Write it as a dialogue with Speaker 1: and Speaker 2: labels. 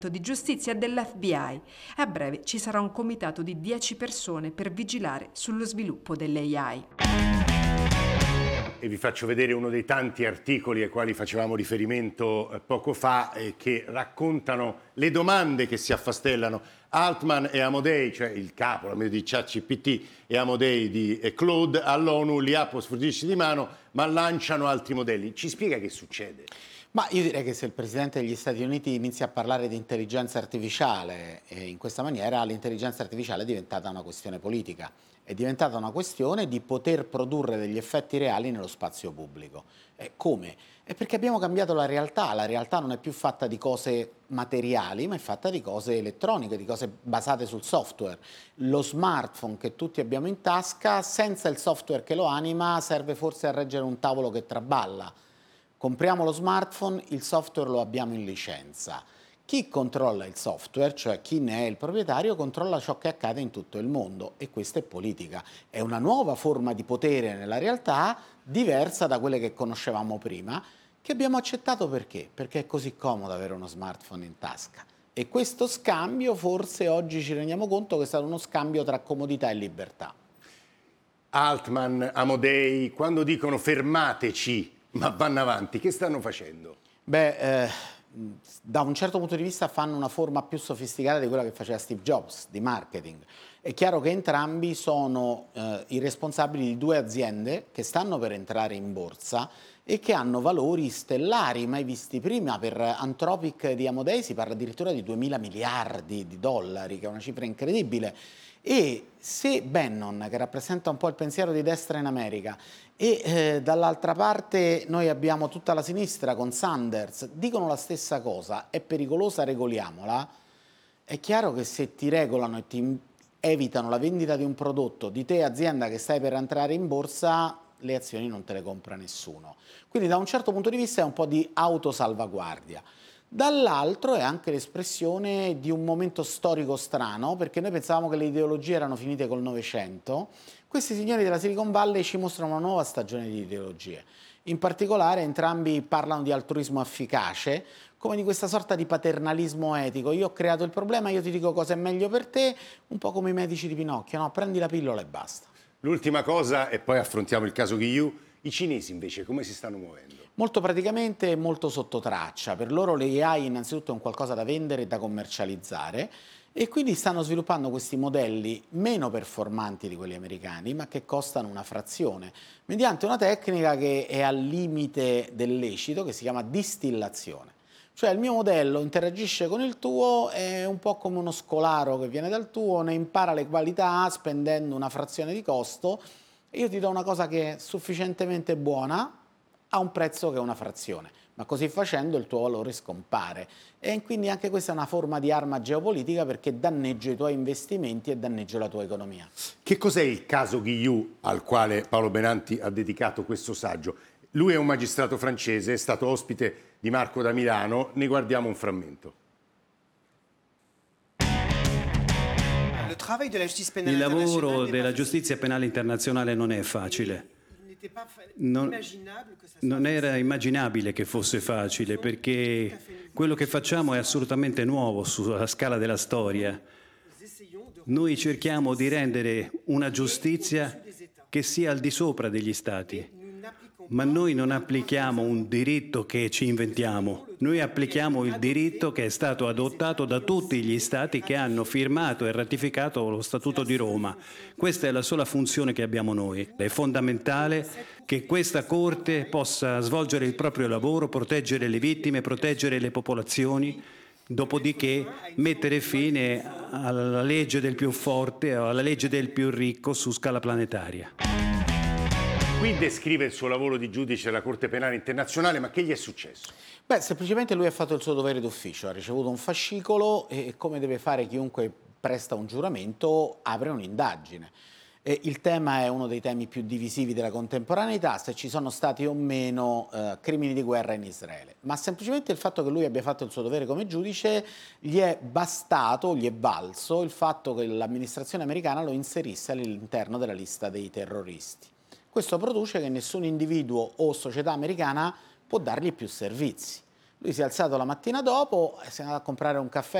Speaker 1: di giustizia dell'FBI. A breve ci sarà un comitato di 10 persone per vigilare sullo sviluppo dell'AI.
Speaker 2: E vi faccio vedere uno dei tanti articoli ai quali facevamo riferimento poco fa, che raccontano le domande che si affastellano. Altman e Amodei, cioè il capo, la media di ChatGPT, e Amodei di Claude, all'ONU li ha sfuggiti di mano, ma lanciano altri modelli. Ci spiega che succede?
Speaker 3: Ma io direi che se il Presidente degli Stati Uniti inizia a parlare di intelligenza artificiale in questa maniera, l'intelligenza artificiale è diventata una questione politica, è diventata una questione di poter produrre degli effetti reali nello spazio pubblico. Come? È perché abbiamo cambiato la realtà non è più fatta di cose materiali, ma è fatta di cose elettroniche, di cose basate sul software. Lo smartphone che tutti abbiamo in tasca, senza il software che lo anima, serve forse a reggere un tavolo che traballa. Compriamo lo smartphone, il software lo abbiamo in licenza. Chi controlla il software, cioè chi ne è il proprietario, controlla ciò che accade in tutto il mondo e questa è politica. È una nuova forma di potere nella realtà, diversa da quelle che conoscevamo prima, che abbiamo accettato perché? Perché è così comodo avere uno smartphone in tasca. E questo scambio, forse oggi ci rendiamo conto che è stato uno scambio tra comodità e libertà.
Speaker 2: Altman, Amodei, quando dicono fermateci, ma vanno avanti, che stanno facendo?
Speaker 3: Da un certo punto di vista fanno una forma più sofisticata di quella che faceva Steve Jobs di marketing. È chiaro che entrambi sono i responsabili di due aziende che stanno per entrare in borsa e che hanno valori stellari mai visti prima. Per Anthropic di Amodei si parla addirittura di 2000 miliardi di dollari, che è una cifra incredibile. E se Bannon, che rappresenta un po' il pensiero di destra in America, e dall'altra parte noi abbiamo tutta la sinistra con Sanders, dicono la stessa cosa, è pericolosa, regoliamola, è chiaro che se ti regolano e ti evitano la vendita di un prodotto di te azienda che stai per entrare in borsa, le azioni non te le compra nessuno. Quindi da un certo punto di vista è un po' di autosalvaguardia. Dall'altro è anche l'espressione di un momento storico strano, perché noi pensavamo che le ideologie erano finite col Novecento. Questi signori della Silicon Valley ci mostrano una nuova stagione di ideologie. In particolare entrambi parlano di altruismo efficace, come di questa sorta di paternalismo etico. Io ho creato il problema, io ti dico cosa è meglio per te, un po' come i medici di Pinocchio, no? Prendi la pillola e basta.
Speaker 2: L'ultima cosa, e poi affrontiamo il caso Ghiu, i cinesi invece come si stanno muovendo?
Speaker 3: Molto praticamente e molto sotto traccia. Per loro l'AI innanzitutto è un qualcosa da vendere e da commercializzare e quindi stanno sviluppando questi modelli meno performanti di quelli americani, ma che costano una frazione, mediante una tecnica che è al limite del lecito, che si chiama distillazione. Cioè il mio modello interagisce con il tuo, è un po' come uno scolaro che viene dal tuo, ne impara le qualità spendendo una frazione di costo e io ti do una cosa che è sufficientemente buona a un prezzo che è una frazione, ma così facendo il tuo valore scompare e quindi anche questa è una forma di arma geopolitica perché danneggia i tuoi investimenti e danneggia la tua economia.
Speaker 2: Che cos'è il caso Ghiu al quale Paolo Benanti ha dedicato questo saggio? Lui è un magistrato francese, è stato ospite di Marco da Milano, ne guardiamo un frammento.
Speaker 4: Il lavoro della giustizia penale internazionale non è facile. Non era immaginabile che fosse facile perché quello che facciamo è assolutamente nuovo sulla scala della storia. Noi cerchiamo di rendere una giustizia che sia al di sopra degli Stati, ma noi non applichiamo un diritto che ci inventiamo, noi applichiamo il diritto che è stato adottato da tutti gli Stati che hanno firmato e ratificato lo Statuto di Roma. Questa è la sola funzione che abbiamo noi. È fondamentale che questa Corte possa svolgere il proprio lavoro, proteggere le vittime, proteggere le popolazioni, dopodiché mettere fine alla legge del più forte o alla legge del più ricco su scala planetaria.
Speaker 2: Qui descrive il suo lavoro di giudice della Corte Penale Internazionale, ma che gli è successo?
Speaker 3: Semplicemente lui ha fatto il suo dovere d'ufficio, ha ricevuto un fascicolo e come deve fare chiunque presta un giuramento, apre un'indagine. Il tema è uno dei temi più divisivi della contemporaneità, se ci sono stati o meno crimini di guerra in Israele. Ma semplicemente il fatto che lui abbia fatto il suo dovere come giudice gli è bastato, gli è valso il fatto che l'amministrazione americana lo inserisse all'interno della lista dei terroristi. Questo produce che nessun individuo o società americana può dargli più servizi. Lui si è alzato la mattina dopo e si è andato a comprare un caffè